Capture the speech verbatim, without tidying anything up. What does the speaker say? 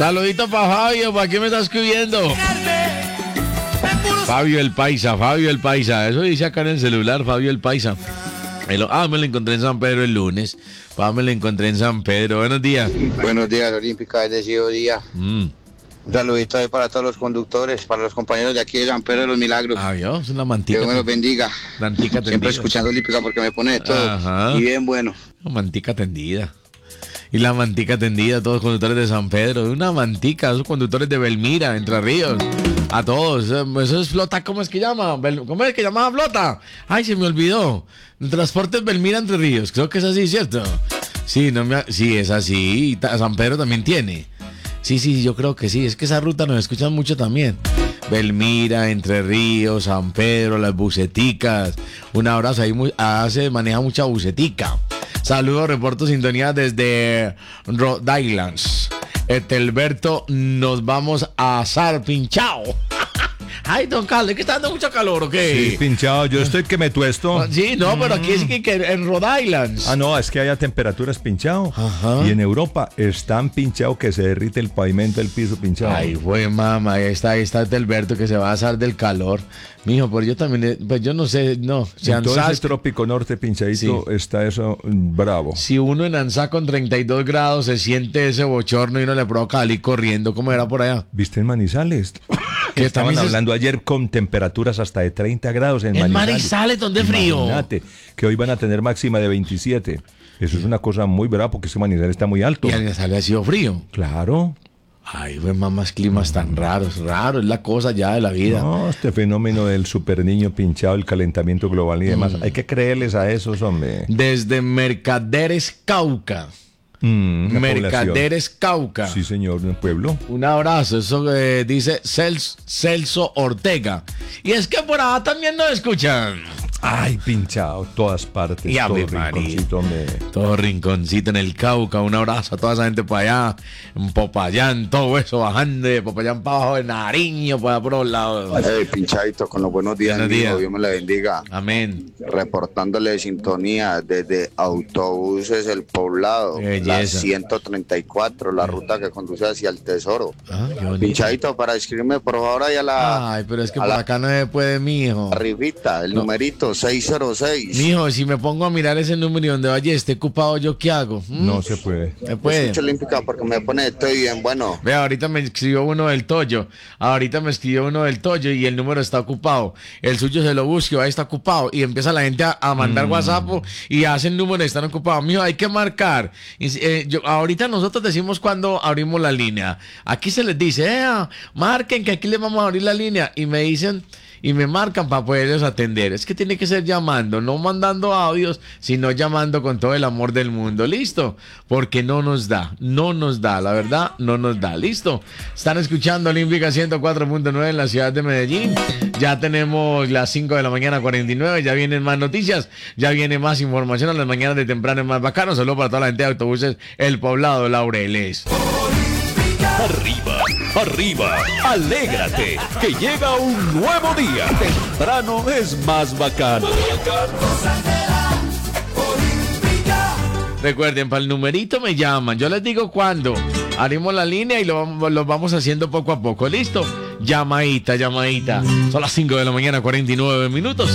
Saludito para Fabio, ¿para qué me estás escribiendo? Fabio el Paisa, Fabio el Paisa. Eso dice acá en el celular, Fabio el Paisa. El, ah, me lo encontré en San Pedro el lunes. Ah, me lo encontré en San Pedro. Buenos días. Buenos días, Olímpica, bendecido día. Mm. Un saludito ahí para todos los conductores, para los compañeros de aquí de San Pedro de los Milagros. Ah, yo, es una mantica. Que Dios me los bendiga. Mantica tendida. Siempre escuchando Olímpica porque me pone de todo. Ajá. Y bien bueno. Una mantica tendida. Y la mantica tendida, todos los conductores de San Pedro. Una mantica, esos conductores de Belmira, Entre Ríos. A todos. Eso es flota, ¿cómo es que llama? ¿Cómo es que llamaba flota? Ay, se me olvidó. Transportes Belmira, Entre Ríos. Creo que es así, ¿cierto? Sí, no me, sí, es así. Y San Pedro también tiene. Sí, sí, yo creo que sí. Es que esa ruta nos escuchan mucho también. Belmira, Entre Ríos, San Pedro, las buceticas. Un abrazo ahí, ah, se maneja mucha bucetica. Saludos, reporto sintonía desde Rhode Island. Etelberto, nos vamos a asar pinchao. Ay, don Carlos, ¿qué está dando mucho calor o qué? Sí, pinchado, yo estoy que me tuesto. Sí, no, pero aquí es que, que en Rhode Island. Ah, no, es que haya temperaturas pinchado. Ajá. Y en Europa están pinchado que se derrite el pavimento, el piso pinchado. Ay, güey, mamá, ahí está, ahí está Etelberto que se va a asar del calor. Mijo, pero yo también, pues yo no sé, no. Si en todo Ansá, ese trópico norte pinchadito sí. Está eso bravo. Si uno en Ansá con treinta y dos grados se siente ese bochorno y no le provoca salir corriendo, ¿cómo era por allá? ¿Viste en Manizales? Que estaban hablando es... ayer con temperaturas hasta de treinta grados en, en Manizales. Manizales, ¿dónde frío? Imagínate, que hoy van a tener máxima de veintisiete. Eso es una cosa muy brava porque ese Manizales está muy alto. ¿Y en Manizales ha sido frío? Claro. Ay, pues mamás, climas tan raros, raro, es la cosa ya de la vida. No, este fenómeno del super niño pinchado, el calentamiento global y demás, mm. hay que creerles a esos, hombre. Desde Mercaderes, Cauca. Mm, Mercaderes, población. Cauca. Sí, señor, un pueblo. Un abrazo, eso eh, dice Celso, Celso Ortega. Y es que por allá también nos escuchan. Ay, pinchado, todas partes. Y todo rinconcito, me... todo rinconcito en el Cauca. Un abrazo a toda esa gente para allá, en Popayán, todo eso bajando de Popayán para abajo, de Nariño, para por los lados. Hey, pinchadito, con los buenos días, buenos días. Dios me la bendiga. Amén. Reportándole de sintonía desde Autobuses El Poblado, Belleza. La ciento treinta y cuatro, la ruta que conduce hacia el Tesoro. Ah, pinchadito, para escribirme por favor ahí a la... Ay, pero es que por la, acá no se puede, mijo. Arribita, el no. numerito seis cero seis. Mijo, si me pongo a mirar ese número y donde vaya esté ocupado, ¿yo qué hago? ¿Mm? No se puede. Se puede. Escucho Olímpica porque me pone estoy bien bueno. Vea, ahorita me escribió uno del Toyo. Ahorita me escribió uno del Toyo y el número está ocupado. El suyo se lo busco, ahí está ocupado. Y empieza la gente a, a mandar mm. WhatsApp y hacen números y están ocupados. Mijo, hay que marcar. Y, eh, yo, ahorita nosotros decimos cuando abrimos la línea. Aquí se les dice, eh, marquen que aquí les vamos a abrir la línea. Y me dicen... Y me marcan para poderlos atender. Es que tiene que ser llamando, no mandando audios, sino llamando con todo el amor del mundo. ¿Listo? Porque no nos da, no nos da, la verdad, no nos da. ¿Listo? Están escuchando Olímpica ciento cuatro punto nueve en la ciudad de Medellín. Ya tenemos las cinco de la mañana, cuarenta y nueve. Ya vienen más noticias, ya viene más información a las mañanas de temprano, es más bacano. Saludos para toda la gente de Autobuses El Poblado, Laureles. Arriba, arriba, alégrate, que llega un nuevo día. Temprano es más bacano. Recuerden, para el numerito me llaman. Yo les digo cuándo. Haremos la línea y lo, lo vamos haciendo poco a poco. ¿Listo? Llamadita, llamadita. Son las cinco de la mañana, cuarenta y nueve minutos.